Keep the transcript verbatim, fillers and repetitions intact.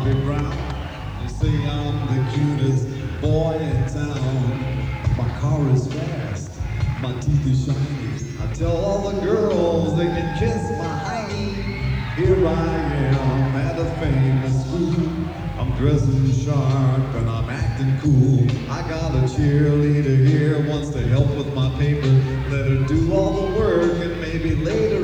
Bobby Brown. They say I'm the cutest boy in town. My car is fast, my teeth are shiny. I tell all the girls they can kiss my hiney. Here I am at a famous school. I'm dressing sharp and I'm acting cool. I got a cheerleader here, wants to help with my paper. Let her do all the work and maybe later